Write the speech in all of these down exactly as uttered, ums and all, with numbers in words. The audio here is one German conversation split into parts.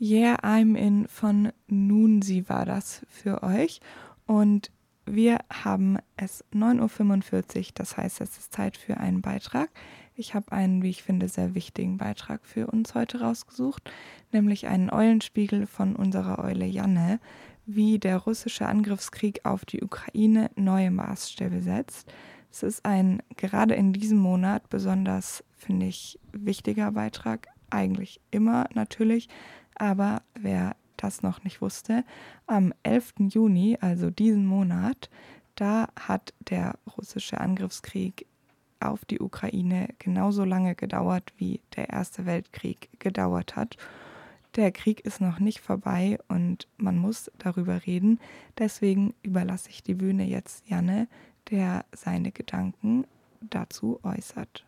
Yeah, I'm in von Nunsi war das für euch. Und wir haben es neun Uhr fünfundvierzig, das heißt, es ist Zeit für einen Beitrag. Ich habe einen, wie ich finde, sehr wichtigen Beitrag für uns heute rausgesucht, nämlich einen Eulenspiegel von unserer Eule Janne, wie der russische Angriffskrieg auf die Ukraine neue Maßstäbe setzt. Es ist ein gerade in diesem Monat besonders, finde ich, wichtiger Beitrag, eigentlich immer natürlich, aber wer das noch nicht wusste, am elften Juni, also diesen Monat, da hat der russische Angriffskrieg auf die Ukraine genauso lange gedauert, wie der Erste Weltkrieg gedauert hat. Der Krieg ist noch nicht vorbei und man muss darüber reden. Deswegen überlasse ich die Bühne jetzt Janne, der seine Gedanken dazu äußert.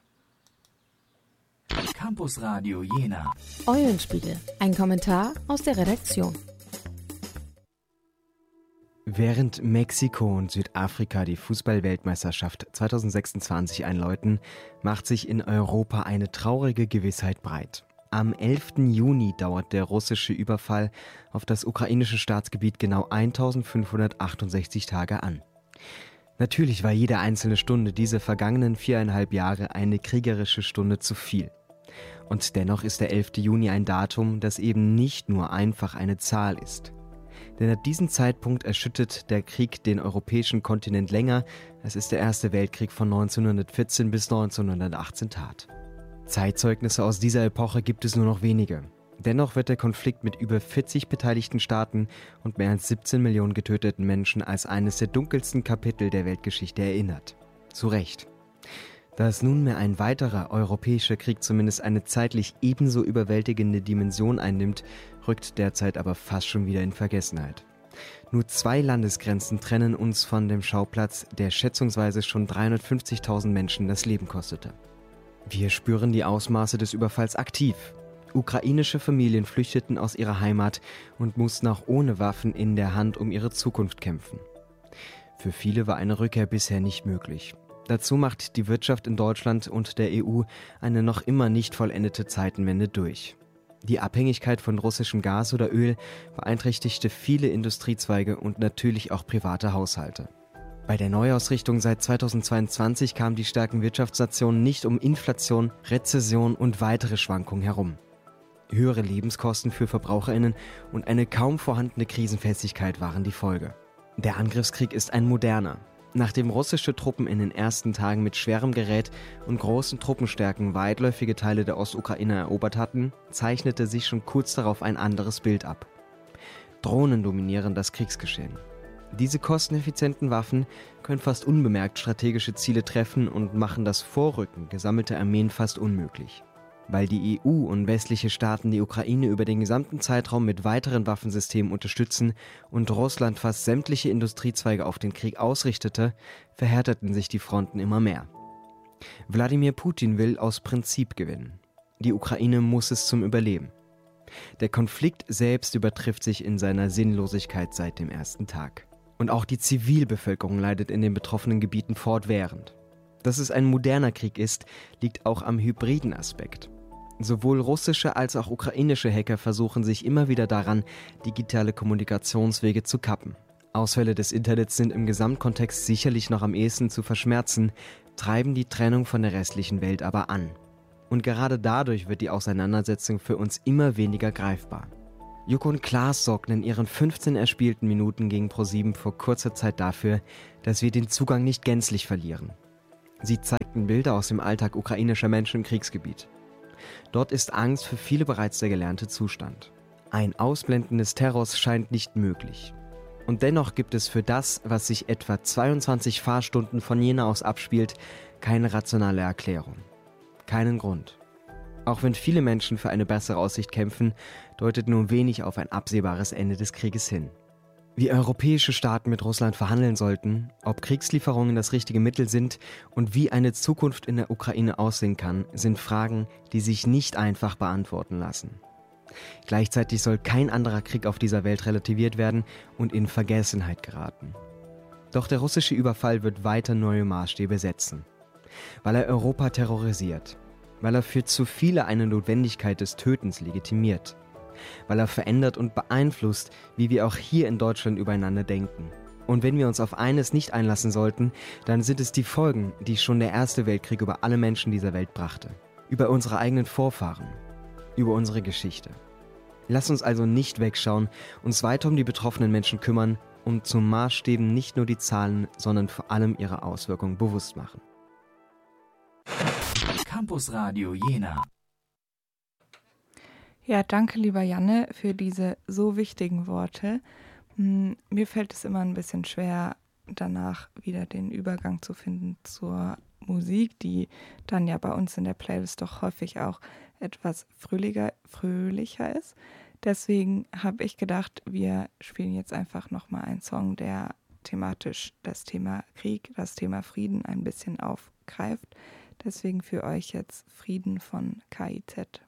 Campus Radio Jena. Eulenspiegel, ein Kommentar aus der Redaktion. Während Mexiko und Südafrika die Fußball-Weltmeisterschaft zwanzig sechsundzwanzig einläuten, macht sich in Europa eine traurige Gewissheit breit. Am elften Juni dauert der russische Überfall auf das ukrainische Staatsgebiet genau eintausendfünfhundertachtundsechzig Tage an. Natürlich war jede einzelne Stunde dieser vergangenen viereinhalb Jahre eine kriegerische Stunde zu viel. Und dennoch ist der elfte Juni ein Datum, das eben nicht nur einfach eine Zahl ist. Denn ab diesem Zeitpunkt erschüttert der Krieg den europäischen Kontinent länger, als es der Erste Weltkrieg von neunzehnhundertvierzehn bis neunzehnhundertachtzehn tat. Zeitzeugnisse aus dieser Epoche gibt es nur noch wenige. Dennoch wird der Konflikt mit über vierzig beteiligten Staaten und mehr als siebzehn Millionen getöteten Menschen als eines der dunkelsten Kapitel der Weltgeschichte erinnert. Zu Recht. Da es nunmehr ein weiterer europäischer Krieg zumindest eine zeitlich ebenso überwältigende Dimension einnimmt, rückt derzeit aber fast schon wieder in Vergessenheit. Nur zwei Landesgrenzen trennen uns von dem Schauplatz, der schätzungsweise schon dreihundertfünfzigtausend Menschen das Leben kostete. Wir spüren die Ausmaße des Überfalls aktiv. Ukrainische Familien flüchteten aus ihrer Heimat und mussten auch ohne Waffen in der Hand um ihre Zukunft kämpfen. Für viele war eine Rückkehr bisher nicht möglich. Dazu macht die Wirtschaft in Deutschland und der E U eine noch immer nicht vollendete Zeitenwende durch. Die Abhängigkeit von russischem Gas oder Öl beeinträchtigte viele Industriezweige und natürlich auch private Haushalte. Bei der Neuausrichtung seit zweitausendzweiundzwanzig kamen die starken Wirtschaftsnationen nicht um Inflation, Rezession und weitere Schwankungen herum. Höhere Lebenskosten für VerbraucherInnen und eine kaum vorhandene Krisenfestigkeit waren die Folge. Der Angriffskrieg ist ein moderner. Nachdem russische Truppen in den ersten Tagen mit schwerem Gerät und großen Truppenstärken weitläufige Teile der Ostukraine erobert hatten, zeichnete sich schon kurz darauf ein anderes Bild ab. Drohnen dominieren das Kriegsgeschehen. Diese kosteneffizienten Waffen können fast unbemerkt strategische Ziele treffen und machen das Vorrücken gesammelter Armeen fast unmöglich. Weil die E U und westliche Staaten die Ukraine über den gesamten Zeitraum mit weiteren Waffensystemen unterstützen und Russland fast sämtliche Industriezweige auf den Krieg ausrichtete, verhärteten sich die Fronten immer mehr. Wladimir Putin will aus Prinzip gewinnen. Die Ukraine muss es zum Überleben. Der Konflikt selbst übertrifft sich in seiner Sinnlosigkeit seit dem ersten Tag. Und auch die Zivilbevölkerung leidet in den betroffenen Gebieten fortwährend. Dass es ein moderner Krieg ist, liegt auch am hybriden Aspekt. Sowohl russische als auch ukrainische Hacker versuchen sich immer wieder daran, digitale Kommunikationswege zu kappen. Ausfälle des Internets sind im Gesamtkontext sicherlich noch am ehesten zu verschmerzen, treiben die Trennung von der restlichen Welt aber an. Und gerade dadurch wird die Auseinandersetzung für uns immer weniger greifbar. Joko und Klaas sorgten in ihren fünfzehn erspielten Minuten gegen ProSieben vor kurzer Zeit dafür, dass wir den Zugang nicht gänzlich verlieren. Sie zeigten Bilder aus dem Alltag ukrainischer Menschen im Kriegsgebiet. Dort ist Angst für viele bereits der gelernte Zustand. Ein Ausblenden des Terrors scheint nicht möglich. Und dennoch gibt es für das, was sich etwa zweiundzwanzig Fahrstunden von Jena aus abspielt, keine rationale Erklärung. Keinen Grund. Auch wenn viele Menschen für eine bessere Aussicht kämpfen, deutet nur wenig auf ein absehbares Ende des Krieges hin. Wie europäische Staaten mit Russland verhandeln sollten, ob Kriegslieferungen das richtige Mittel sind und wie eine Zukunft in der Ukraine aussehen kann, sind Fragen, die sich nicht einfach beantworten lassen. Gleichzeitig soll kein anderer Krieg auf dieser Welt relativiert werden und in Vergessenheit geraten. Doch der russische Überfall wird weiter neue Maßstäbe setzen, weil er Europa terrorisiert, weil er für zu viele eine Notwendigkeit des Tötens legitimiert, weil er verändert und beeinflusst, wie wir auch hier in Deutschland übereinander denken. Und wenn wir uns auf eines nicht einlassen sollten, dann sind es die Folgen, die schon der Erste Weltkrieg über alle Menschen dieser Welt brachte. Über unsere eigenen Vorfahren, über unsere Geschichte. Lasst uns also nicht wegschauen, uns weiter um die betroffenen Menschen kümmern und zum Maßstäben nicht nur die Zahlen, sondern vor allem ihre Auswirkungen bewusst machen. Campus Radio Jena. Ja, danke lieber Janne für diese so wichtigen Worte. Hm, Mir fällt es immer ein bisschen schwer, danach wieder den Übergang zu finden zur Musik, die dann ja bei uns in der Playlist doch häufig auch etwas fröhlicher, fröhlicher ist. Deswegen habe ich gedacht, wir spielen jetzt einfach nochmal einen Song, der thematisch das Thema Krieg, das Thema Frieden ein bisschen aufgreift. Deswegen für euch jetzt Frieden von K I Z.